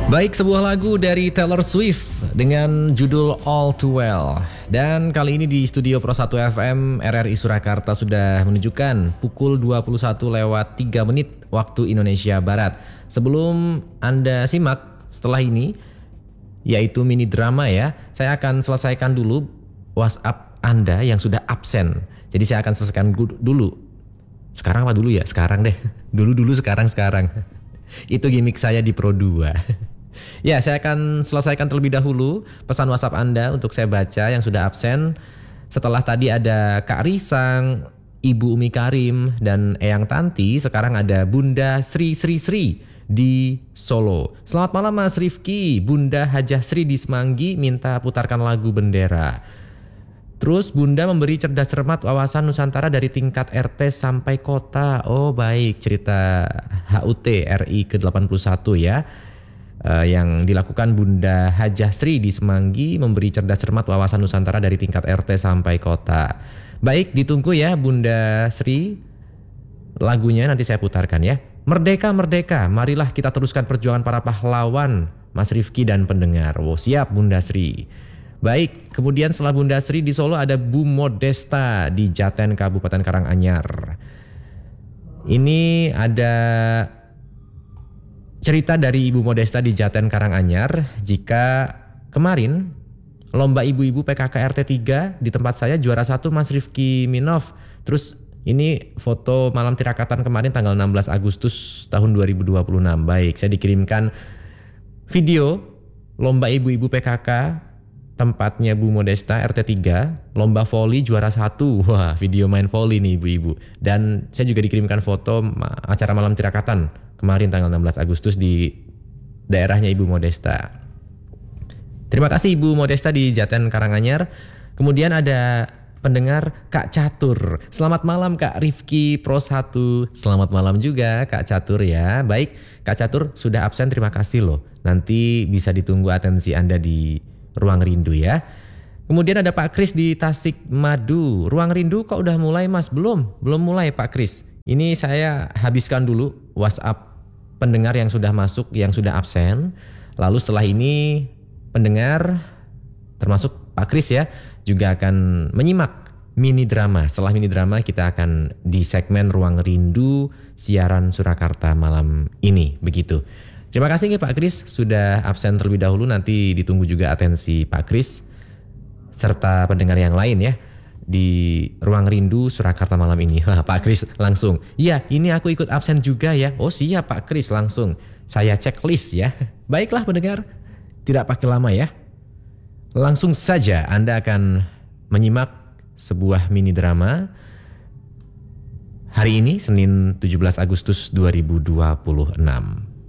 Baik, sebuah lagu dari Taylor Swift dengan judul All Too Well. Dan kali ini di studio Pro 1 FM RRI Surakarta sudah menunjukkan pukul 21:03 waktu Indonesia Barat. Sebelum Anda simak setelah ini, yaitu mini drama ya, saya akan selesaikan dulu WhatsApp Anda yang sudah absen. Jadi saya akan selesaikan dulu. Sekarang apa dulu ya? Sekarang deh. Dulu sekarang. Itu gimmick saya di Pro 2. Ya, saya akan selesaikan terlebih dahulu pesan WhatsApp Anda untuk saya baca yang sudah absen. Setelah tadi ada Kak Risang, Ibu Umi Karim, dan Eyang Tanti. Sekarang ada Bunda Sri di Solo. Selamat malam Mas Rifki. Bunda Hajah Sri di Semanggi minta putarkan lagu Bendera. Terus Bunda memberi cerdas cermat wawasan Nusantara dari tingkat RT sampai kota. Oh baik, cerita HUT RI ke-81 ya. Yang dilakukan Bunda Hajah Sri di Semanggi memberi cerdas cermat wawasan Nusantara dari tingkat RT sampai kota. Baik, ditunggu ya Bunda Sri. Lagunya nanti saya putarkan ya. Merdeka, merdeka, marilah kita teruskan perjuangan para pahlawan, Mas Rifki dan pendengar. Oh, siap Bunda Sri. Baik, kemudian setelah Bunda Sri di Solo ada Bu Modesta di Jaten, Kabupaten Karanganyar. Ini ada cerita dari Ibu Modesta di Jaten Karanganyar. Jika kemarin lomba ibu-ibu PKK RT 3 di tempat saya juara 1 Mas Rifki Minov. Terus ini foto malam tirakatan kemarin tanggal 16 Agustus tahun 2026. Baik, saya dikirimkan video lomba ibu-ibu PKK tempatnya Bu Modesta RT 3, lomba voli juara 1. Wah, video main voli nih ibu-ibu. Dan saya juga dikirimkan foto acara malam tirakatan kemarin tanggal 16 Agustus di daerahnya Ibu Modesta. Terima kasih Ibu Modesta di Jaten Karanganyar. Kemudian ada pendengar Kak Catur. Selamat malam Kak Rifki Pro 1. Selamat malam juga Kak Catur ya. Baik, Kak Catur sudah absen, terima kasih loh. Nanti bisa ditunggu atensi Anda di Ruang Rindu ya. Kemudian ada Pak Kris di Tasik Madu. Ruang Rindu kok udah mulai Mas? Belum mulai Pak Kris. Ini saya habiskan dulu WhatsApp pendengar yang sudah masuk, yang sudah absen. Lalu setelah ini pendengar termasuk Pak Kris ya juga akan menyimak mini drama. Setelah mini drama kita akan di segmen Ruang Rindu siaran Surakarta malam ini. Begitu. Terima kasih Pak Kris sudah absen terlebih dahulu. Nanti ditunggu juga atensi Pak Kris serta pendengar yang lain ya di Ruang Rindu Surakarta malam ini. Wah, Pak Kris langsung. Iya, ini aku ikut absen juga ya. Oh siap Pak Kris, langsung saya checklist ya. Baiklah pendengar, tidak pakai lama ya. Langsung saja Anda akan menyimak sebuah mini drama hari ini Senin 17 Agustus 2026.